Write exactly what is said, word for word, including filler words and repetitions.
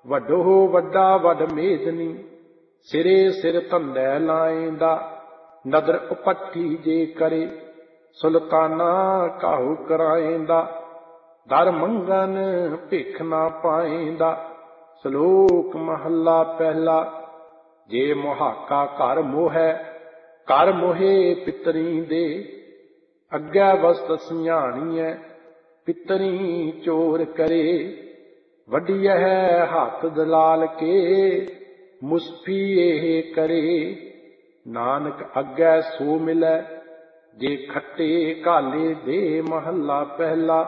ਵੱਡੋ ਵੱਡਾ ਵੱਡ ਮੇਦਨੀ, ਸਿਰੇ ਸਿਰ ਧੰਦੈ ਲਾਏਂਦਾ। ਨਦਰ ਉਪੱਠੀ ਜੇ ਕਰੇ, ਸੁਲਤਾਨਾ ਕਾਹੂ ਕਰਾਏਂਦਾ। ਦਰ ਮੰਗਨ ਭਿਖ ਨਾ ਪਾਏਂਦਾ। ਸ਼ਲੋਕ ਮਹੱਲਾ ਪਹਿਲਾ। ਜੇ ਮੁਹਾਕਾ ਘਰ ਮੋਹੈ, ਘਰ ਮੋਹੇ ਪਿਤਰੀ ਦੇ। ਅੱਗੇ ਵਸਤ ਸਿਆਣੀਐ, ਪਿਤਰੀ ਚੋਰ ਕਰੇ। ਵੱਡਿਐ ਹੱਥ ਦਲਾਲ ਕੇ, ਮੁਸਫੀ ਇਹ ਕਰੇ। ਨਾਨਕ ਅੱਗੇ ਸੋ ਮਿਲੈ, ਜੇ ਖੱਟੇ ਘਾਲੇ ਦੇ। ਮਹੱਲਾ ਪਹਿਲਾ।